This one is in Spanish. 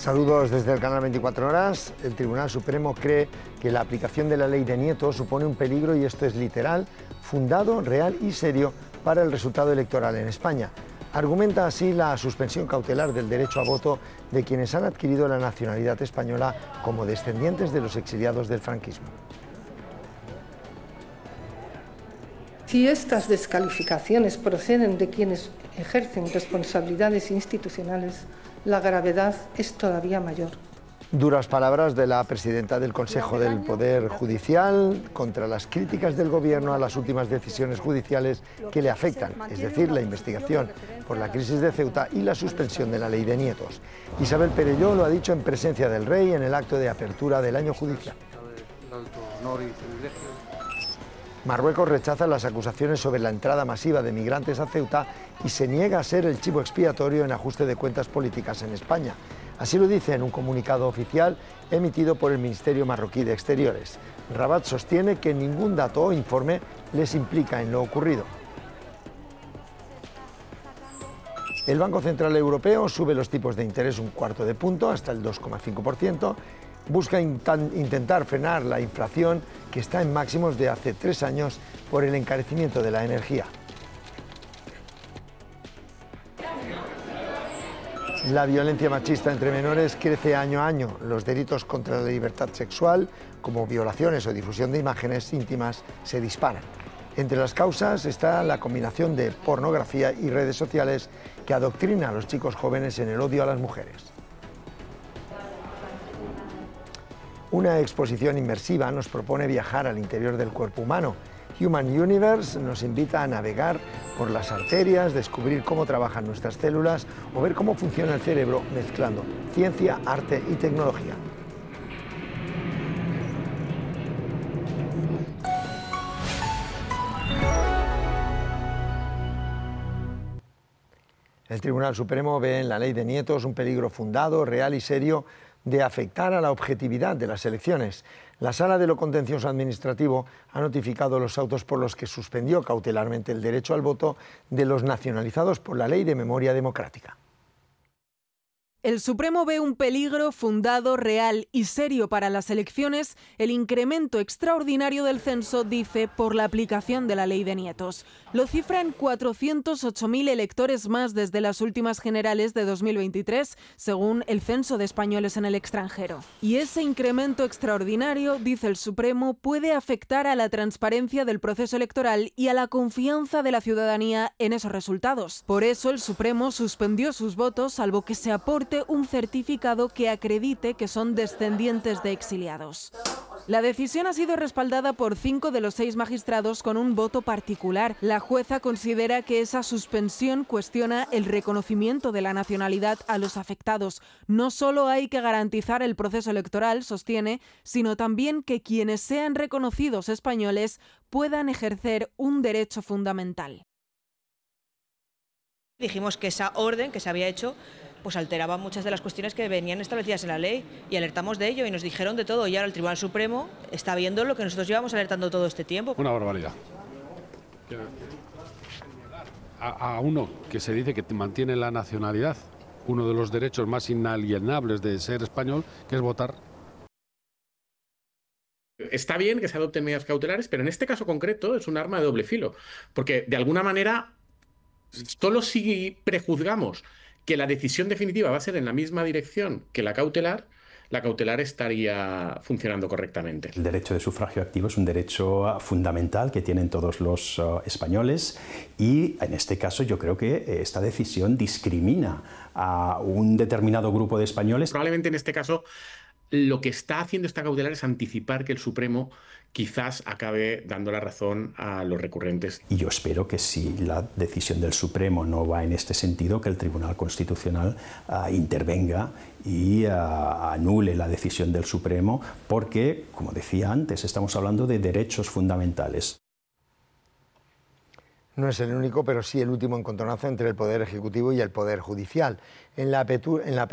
Saludos desde el canal 24 Horas. El Tribunal Supremo cree que la aplicación de la ley de nietos supone un peligro, y esto es literal, fundado, real y serio para el resultado electoral en España. Argumenta así la suspensión cautelar del derecho a voto de quienes han adquirido la nacionalidad española como descendientes de los exiliados del franquismo. Si estas descalificaciones proceden de quienes ejercen responsabilidades institucionales, la gravedad es todavía mayor. Duras palabras de la presidenta del Consejo del Poder Judicial contra las críticas del Gobierno a las últimas decisiones judiciales que le afectan, es decir, la investigación por la crisis de Ceuta y la suspensión de la ley de nietos. Isabel Perelló lo ha dicho en presencia del Rey en el acto de apertura del año judicial. Marruecos rechaza las acusaciones sobre la entrada masiva de migrantes a Ceuta y se niega a ser el chivo expiatorio en ajuste de cuentas políticas en España. Así lo dice en un comunicado oficial emitido por el Ministerio Marroquí de Exteriores. Rabat sostiene que ningún dato o informe les implica en lo ocurrido. El Banco Central Europeo sube los tipos de interés un cuarto de punto hasta el 2,5%. Busca intentar frenar la inflación, que está en máximos de hace 3 años por el encarecimiento de la energía. La violencia machista entre menores crece año a año. Los delitos contra la libertad sexual, como violaciones o difusión de imágenes íntimas, se disparan. Entre las causas está la combinación de pornografía y redes sociales que adoctrina a los chicos jóvenes en el odio a las mujeres. Una exposición inmersiva nos propone viajar al interior del cuerpo humano. Human Universe nos invita a navegar por las arterias, descubrir cómo trabajan nuestras células o ver cómo funciona el cerebro mezclando ciencia, arte y tecnología. El Tribunal Supremo ve en la ley de nietos un peligro fundado, real y serio de afectar a la objetividad de las elecciones. La Sala de lo Contencioso Administrativo ha notificado los autos por los que suspendió cautelarmente el derecho al voto de los nacionalizados por la Ley de Memoria Democrática. El Supremo ve un peligro fundado, real y serio para las elecciones el incremento extraordinario del censo, dice, por la aplicación de la ley de nietos. Lo cifra en 408.000 electores más desde las últimas generales de 2023, según el Censo de Españoles en el extranjero. Y ese incremento extraordinario, dice el Supremo, puede afectar a la transparencia del proceso electoral y a la confianza de la ciudadanía en esos resultados. Por eso el Supremo suspendió sus votos, salvo que se aporte un certificado que acredite que son descendientes de exiliados. La decisión ha sido respaldada por 5 de los 6 magistrados con un voto particular. La jueza considera que esa suspensión cuestiona el reconocimiento de la nacionalidad a los afectados. No solo hay que garantizar el proceso electoral, sostiene, sino también que quienes sean reconocidos españoles puedan ejercer un derecho fundamental. Dijimos que esa orden que se había hecho pues alteraba muchas de las cuestiones que venían establecidas en la ley y alertamos de ello y nos dijeron de todo, y ahora el Tribunal Supremo está viendo lo que nosotros llevamos alertando todo este tiempo. Una barbaridad. A uno que se dice que mantiene la nacionalidad, uno de los derechos más inalienables de ser español, que es votar. Está bien que se adopten medidas cautelares, pero en este caso concreto es un arma de doble filo, porque de alguna manera solo si prejuzgamos que la decisión definitiva va a ser en la misma dirección que la cautelar estaría funcionando correctamente. El derecho de sufragio activo es un derecho fundamental que tienen todos los españoles, y en este caso yo creo que esta decisión discrimina a un determinado grupo de españoles. Probablemente en este caso lo que está haciendo esta cautelar es anticipar que el Supremo quizás acabe dando la razón a los recurrentes. Y yo espero que si la decisión del Supremo no va en este sentido, que el Tribunal Constitucional intervenga y anule la decisión del Supremo, porque, como decía antes, estamos hablando de derechos fundamentales. No es el único, pero sí el último encontronazo entre el Poder Ejecutivo y el Poder Judicial. En la